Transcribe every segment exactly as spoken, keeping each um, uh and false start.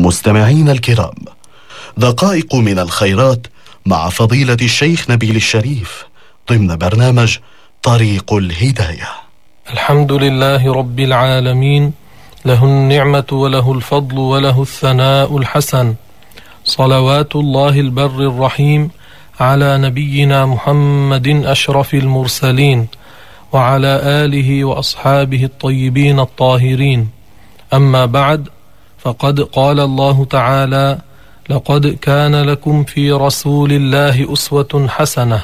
مستمعين الكرام، دقائق من الخيرات مع فضيلة الشيخ نبيل الشريف ضمن برنامج طريق الهداية. الحمد لله رب العالمين، له النعمة وله الفضل وله الثناء الحسن، صلوات الله البر الرحيم على نبينا محمد أشرف المرسلين وعلى آله وأصحابه الطيبين الطاهرين. أما بعد، فقد قال الله تعالى: لقد كان لكم في رسول الله أسوة حسنة.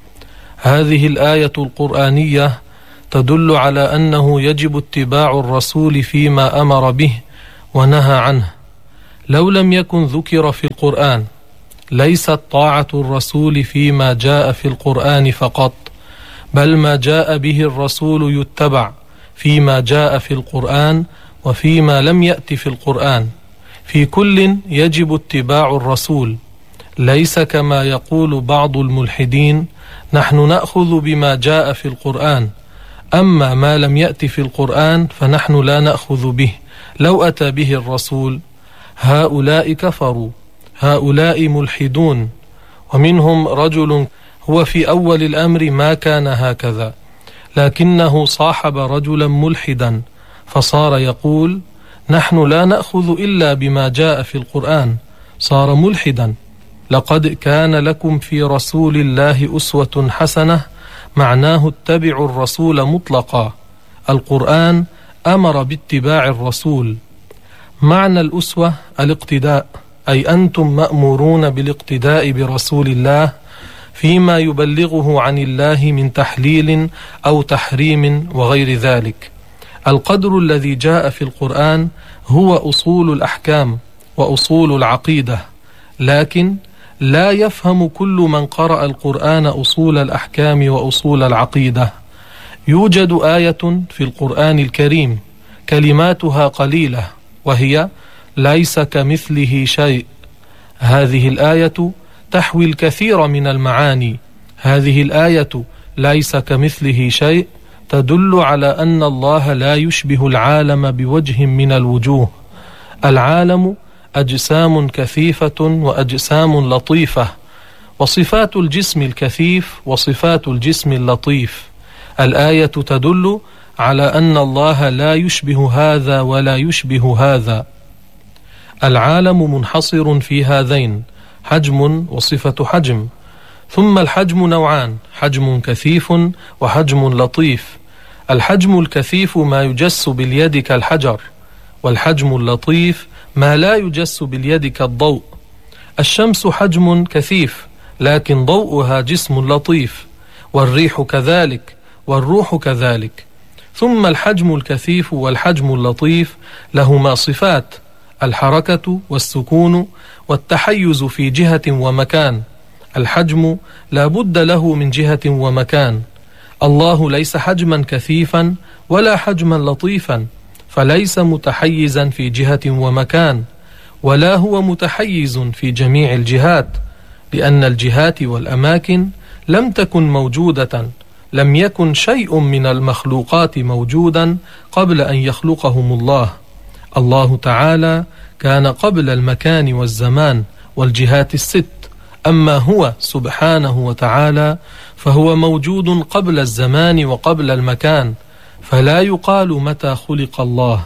هذه الآية القرآنية تدل على أنه يجب اتباع الرسول فيما أمر به ونهى عنه. لو لم يكن ذكر في القرآن ليست طاعة الرسول فيما جاء في القرآن فقط، بل ما جاء به الرسول يتبع فيما جاء في القرآن وفيما لم يأت في القرآن. في كل يجب اتباع الرسول، ليس كما يقول بعض الملحدين: نحن نأخذ بما جاء في القرآن، أما ما لم يأت في القرآن فنحن لا نأخذ به، لو أتى به الرسول. هؤلاء كفروا، هؤلاء ملحدون. ومنهم رجل هو في أول الأمر ما كان هكذا، لكنه صاحب رجلا ملحدا فصار يقول: نحن لا نأخذ إلا بما جاء في القرآن، صار ملحدا. لقد كان لكم في رسول الله أسوة حسنة، معناه اتبعوا الرسول مطلقا. القرآن أمر باتباع الرسول. معنى الأسوة الاقتداء، أي أنتم مأمورون بالاقتداء برسول الله فيما يبلغه عن الله من تحليل أو تحريم وغير ذلك. القدر الذي جاء في القرآن هو أصول الأحكام وأصول العقيدة، لكن لا يفهم كل من قرأ القرآن أصول الأحكام وأصول العقيدة. يوجد آية في القرآن الكريم كلماتها قليلة، وهي: ليس كمثله شيء. هذه الآية تحوي الكثير من المعاني. هذه الآية ليس كمثله شيء تدل على أن الله لا يشبه العالم بوجه من الوجوه. العالم أجسام كثيفة وأجسام لطيفة، وصفات الجسم الكثيف وصفات الجسم اللطيف. الآية تدل على أن الله لا يشبه هذا ولا يشبه هذا. العالم منحصر في هذين: حجم وصفة حجم. ثم الحجم نوعان: حجم كثيف وحجم لطيف. الحجم الكثيف ما يجس باليد كالحجر، والحجم اللطيف ما لا يجس باليد كالضوء. الشمس حجم كثيف لكن ضوءها جسم لطيف، والريح كذلك، والروح كذلك. ثم الحجم الكثيف والحجم اللطيف لهما صفات: الحركة والسكون والتحيز في جهة ومكان. الحجم لا بد له من جهة ومكان. الله ليس حجما كثيفا ولا حجما لطيفا، فليس متحيزا في جهة ومكان، ولا هو متحيز في جميع الجهات، لأن الجهات والأماكن لم تكن موجودة. لم يكن شيء من المخلوقات موجودا قبل أن يخلقهم الله. الله تعالى كان قبل المكان والزمان والجهات الست، أما هو سبحانه وتعالى فهو موجود قبل الزمان وقبل المكان، فلا يقال متى خلق الله.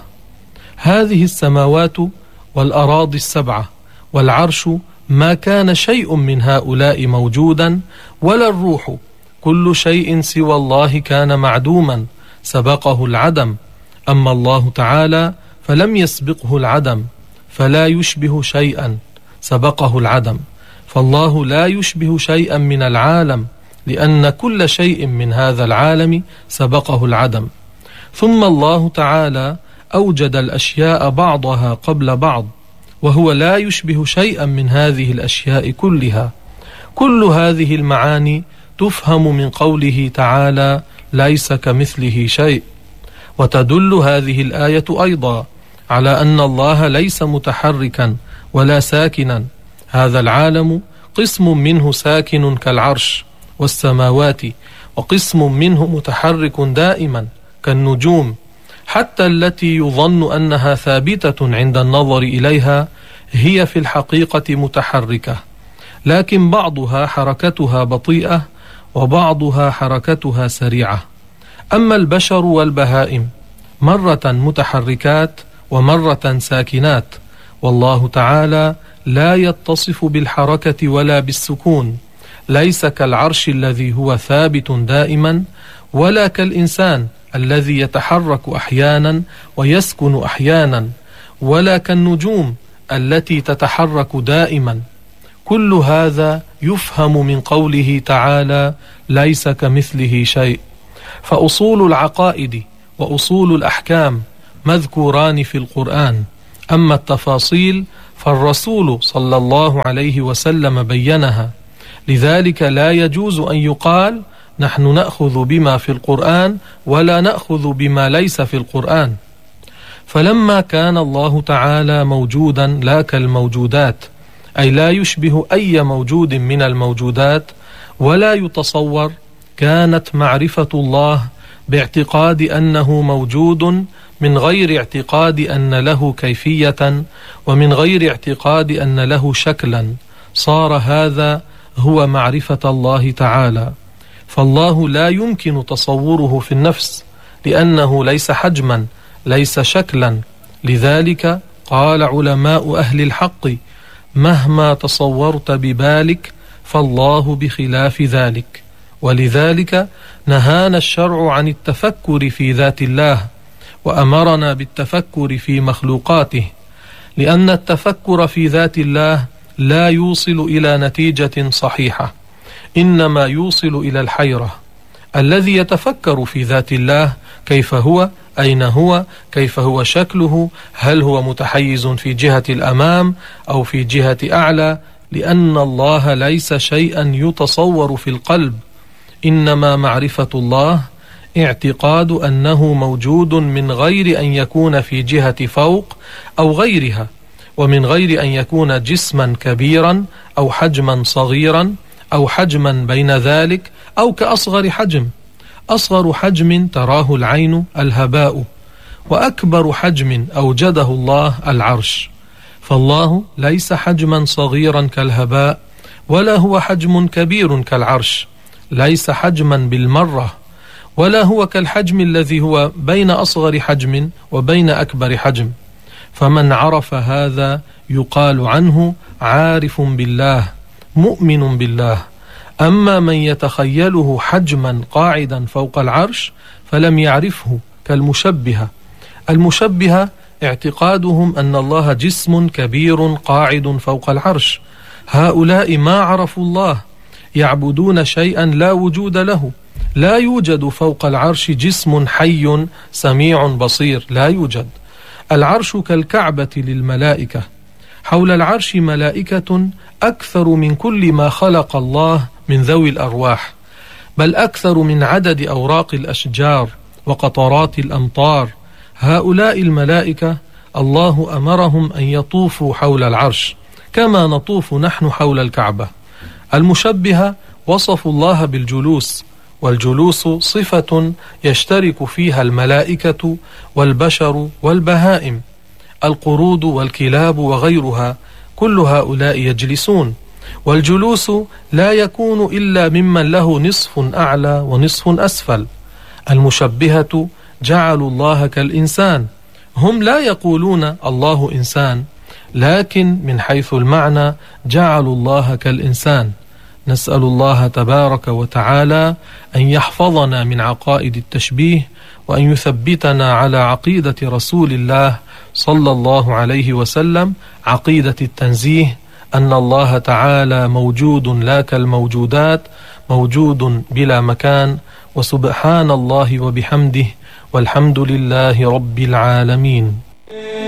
هذه السماوات والأراضي السبعة والعرش ما كان شيء من هؤلاء موجودا، ولا الروح. كل شيء سوى الله كان معدوما، سبقه العدم. أما الله تعالى فلم يسبقه العدم، فلا يشبه شيئا، سبقه العدم. فالله لا يشبه شيئا من العالم، لأن كل شيء من هذا العالم سبقه العدم. ثم الله تعالى أوجد الأشياء بعضها قبل بعض، وهو لا يشبه شيئا من هذه الأشياء كلها. كل هذه المعاني تفهم من قوله تعالى: ليس كمثله شيء. وتدل هذه الآية أيضا على أن الله ليس متحركا ولا ساكنا. هذا العالم قسم منه ساكن كالعرش والسماوات، وقسم منه متحرك دائما كالنجوم، حتى التي يظن أنها ثابتة عند النظر إليها هي في الحقيقة متحركة، لكن بعضها حركتها بطيئة وبعضها حركتها سريعة. أما البشر والبهائم مرة متحركات ومرة ساكنات، والله تعالى لا يتصف بالحركة ولا بالسكون، ليس كالعرش الذي هو ثابت دائما، ولا كالإنسان الذي يتحرك أحيانا ويسكن أحيانا، ولا كالنجوم التي تتحرك دائما. كل هذا يفهم من قوله تعالى: ليس كمثله شيء. فأصول العقائد وأصول الأحكام مذكوران في القرآن، أما التفاصيل فالرسول صلى الله عليه وسلم بينها، لذلك لا يجوز أن يقال نحن نأخذ بما في القرآن ولا نأخذ بما ليس في القرآن. فلما كان الله تعالى موجودا لا كالموجودات، أي لا يشبه أي موجود من الموجودات ولا يتصور، كانت معرفة الله باعتقاد أنه موجود من غير اعتقاد أن له كيفية ومن غير اعتقاد أن له شكلا، صار هذا هو معرفة الله تعالى. فالله لا يمكن تصوره في النفس، لأنه ليس حجما ليس شكلا. لذلك قال علماء أهل الحق: مهما تصورت ببالك فالله بخلاف ذلك. ولذلك نهانا الشرع عن التفكر في ذات الله، وأمرنا بالتفكر في مخلوقاته، لأن التفكر في ذات الله لا يوصل إلى نتيجة صحيحة، إنما يوصل إلى الحيرة. الذي يتفكر في ذات الله كيف هو، أين هو، كيف هو شكله، هل هو متحيز في جهة الأمام أو في جهة أعلى، لأن الله ليس شيئا يتصور في القلب، إنما معرفة الله اعتقاد أنه موجود من غير أن يكون في جهة فوق أو غيرها، ومن غير أن يكون جسما كبيرا أو حجما صغيرا أو حجما بين ذلك أو كأصغر حجم. أصغر حجم تراه العين الهباء، وأكبر حجم أوجده الله العرش. فالله ليس حجما صغيرا كالهباء، ولا هو حجم كبير كالعرش، ليس حجما بالمرة، ولا هو كالحجم الذي هو بين أصغر حجم وبين أكبر حجم. فمن عرف هذا يقال عنه عارف بالله مؤمن بالله. أما من يتخيله حجما قاعدا فوق العرش فلم يعرفه، كالمشبهة. المشبهة اعتقادهم أن الله جسم كبير قاعد فوق العرش. هؤلاء ما عرفوا الله، يعبدون شيئا لا وجود له. لا يوجد فوق العرش جسم حي سميع بصير، لا يوجد. العرش كالكعبة للملائكة، حول العرش ملائكة أكثر من كل ما خلق الله من ذوي الأرواح، بل أكثر من عدد أوراق الأشجار وقطرات الأمطار. هؤلاء الملائكة الله أمرهم أن يطوفوا حول العرش كما نطوف نحن حول الكعبة. المشبهة وصفوا الله بالجلوس، والجلوس صفة يشترك فيها الملائكة والبشر والبهائم، القرود والكلاب وغيرها، كل هؤلاء يجلسون. والجلوس لا يكون إلا ممن له نصف أعلى ونصف أسفل. المشبهة جعلوا الله كالإنسان، هم لا يقولون الله إنسان، لكن من حيث المعنى جعلوا الله كالإنسان. نسأل الله تبارك وتعالى أن يحفظنا من عقائد التشبيه، وأن يثبتنا على عقيدة رسول الله صلى الله عليه وسلم، عقيدة التنزيه، أن الله تعالى موجود لا كالموجودات، موجود بلا مكان. وسبحان الله وبحمده، والحمد لله رب العالمين.